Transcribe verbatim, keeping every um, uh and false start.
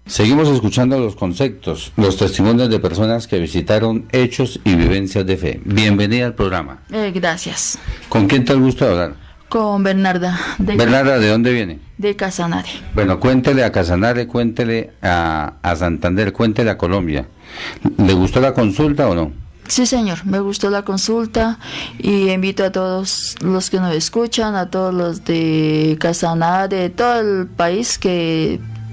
Seguimos escuchando los conceptos, los testimonios de personas que visitaron hechos y vivencias de fe. Bienvenida al programa. Eh, gracias. ¿Con quién te gusta hablar? Con Bernarda. De Bernarda, ¿de dónde viene? De Casanare. Bueno, cuéntele a Casanare, cuéntele a, a Santander, cuéntele a Colombia. ¿Le gustó la consulta o no? Sí, señor, me gustó la consulta y invito a todos los que nos escuchan, a todos los de Casanare, de todo el país, que